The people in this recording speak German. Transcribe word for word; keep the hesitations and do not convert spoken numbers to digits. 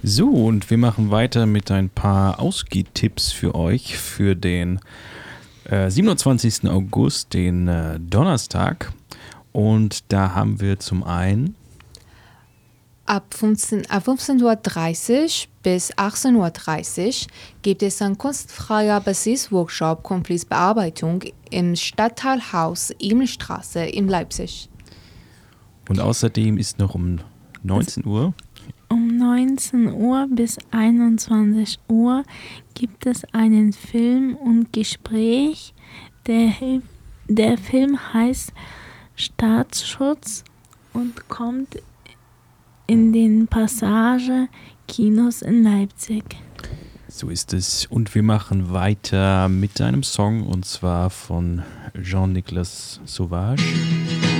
So, und wir machen weiter mit ein paar Ausgehtipps für euch für den äh, siebenundzwanzigsten August, den äh, Donnerstag. Und da haben wir zum einen Ab fünfzehn, ab fünfzehn Uhr dreißig bis achtzehn Uhr dreißig gibt es einen kunstfreier Bassist-Workshop Komplizbearbeitung im Stadtteilhaus Emilstraße in Leipzig. und außerdem ist noch um neunzehn Uhr Um neunzehn Uhr bis einundzwanzig Uhr gibt es einen Film und Gespräch. Der, der Film heißt Staatsschutz und kommt in den Passage Kinos in Leipzig. So ist es. Und wir machen weiter mit einem Song, und zwar von Jean-Nicolas Sauvage.